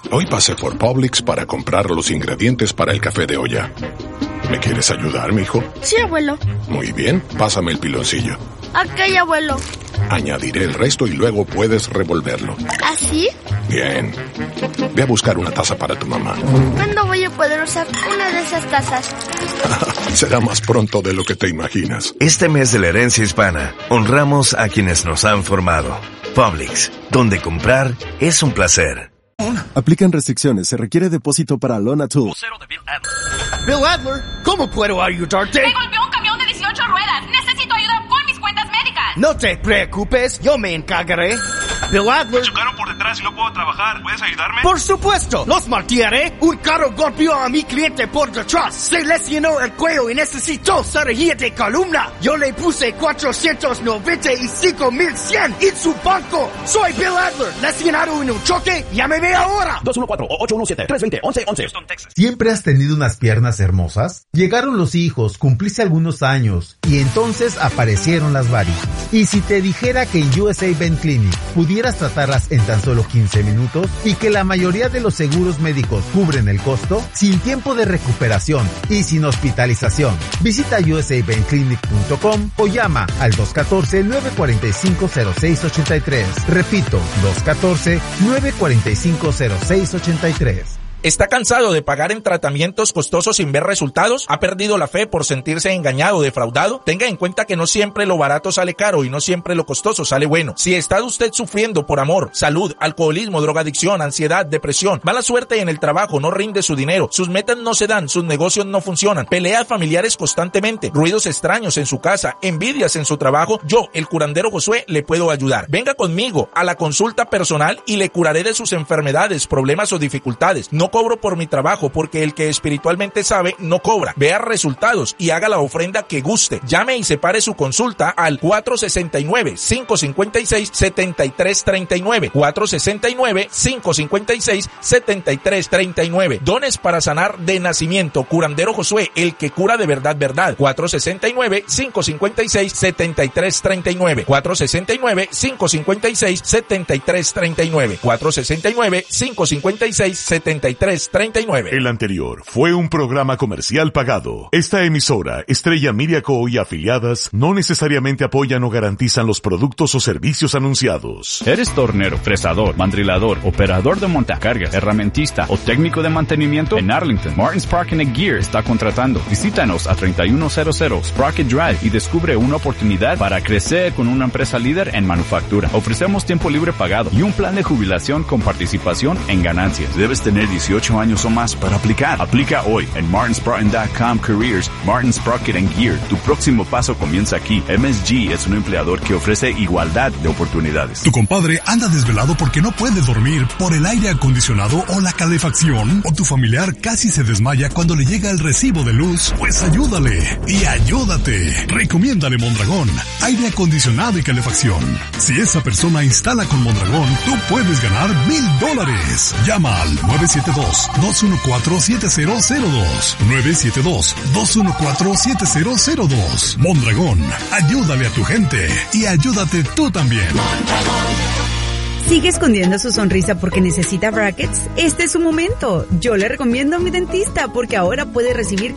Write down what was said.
Hoy pasé por Publix para comprar los ingredientes para el café de olla. ¿Me quieres ayudar, mijo? Sí, abuelo. Muy bien, pásame el piloncillo. Ok, abuelo. Añadiré el resto y luego puedes revolverlo. ¿Así? Bien. Ve a buscar una taza para tu mamá. ¿Cuándo voy a poder usar una de esas tazas? Será más pronto de lo que te imaginas. Este mes de la herencia hispana, honramos a quienes nos han formado. Publix, donde comprar es un placer. Aplican restricciones. Se requiere depósito para Lona Tool. Bill Adler, ¿cómo puedo ayudarte? Me golpeó un camión de 18 ruedas. Necesito ayuda con mis cuentas médicas. No te preocupes, yo me encargaré. Bill Adler. Me chocaron por detrás y no puedo trabajar. ¿Puedes ayudarme? Por supuesto, los martillaré. Un carro golpeó a mi cliente por detrás. Se lesionó el cuello y necesitó cirugía de columna. Yo le puse $495,100 en su banco. Soy Bill Adler, lesionado en un choque. Llámeme ahora. 214-817-320-1111. ¿Siempre has tenido unas piernas hermosas? Llegaron los hijos, cumpliste algunos años y entonces aparecieron las varices. Y si te dijera que en USA Ven Clinic pudieras tratarlas en tan solo 15 minutos y que la mayoría de los seguros médicos cubren el costo, sin tiempo de recuperación y sin hospitalización. Visita usavenclinic.com o llama al 214-945-0683. Repito, 214-945-0683. ¿Está cansado de pagar en tratamientos costosos sin ver resultados? ¿Ha perdido la fe por sentirse engañado o defraudado? Tenga en cuenta que no siempre lo barato sale caro y no siempre lo costoso sale bueno. Si está usted sufriendo por amor, salud, alcoholismo, drogadicción, ansiedad, depresión, mala suerte en el trabajo, no rinde su dinero, sus metas no se dan, sus negocios no funcionan, peleas familiares constantemente, ruidos extraños en su casa, envidias en su trabajo, yo, el curandero Josué, le puedo ayudar. Venga conmigo a la consulta personal y le curaré de sus enfermedades, problemas o dificultades. No cobro por mi trabajo porque el que espiritualmente sabe no cobra. Vea resultados y haga la ofrenda que guste. Llame y separe su consulta al 469-556-7339. 469-556-7339. Dones para sanar de nacimiento. Curandero Josué, el que cura de verdad, verdad. 469-556-7339. 469-556-7339. 469-556-7339. El anterior fue un programa comercial pagado. Esta emisora, Estrella Media Co. y afiliadas, no necesariamente apoyan o garantizan los productos o servicios anunciados. ¿Eres tornero, fresador, mandrilador, operador de montacargas, herramientista o técnico de mantenimiento? En Arlington, Martin Sprocket Gear está contratando. Visítanos a 3100 Sprocket Drive y descubre una oportunidad para crecer con una empresa líder en manufactura. Ofrecemos tiempo libre pagado y un plan de jubilación con participación en ganancias. Debes tener 18 años o más para aplicar. Aplica hoy en martinsprocket.com Careers. Martin Sprocket Gear. Tu próximo paso comienza aquí. MSG es un empleador que ofrece igualdad de oportunidades. Tu compadre anda desvelado porque no puede dormir por el aire acondicionado o la calefacción, o tu familiar casi se desmaya cuando le llega el recibo de luz. Pues ayúdale y ayúdate. Recomiéndale Mondragón, aire acondicionado y calefacción. Si esa persona instala con Mondragón, tú puedes ganar $1,000. Llama al 972-214-7002. 972-214-7002. Mondragón, ayúdale a tu gente y ayúdate tú también. ¿Sigue escondiendo su sonrisa porque necesita brackets? Este es su momento. Yo le recomiendo a mi dentista porque ahora puede recibir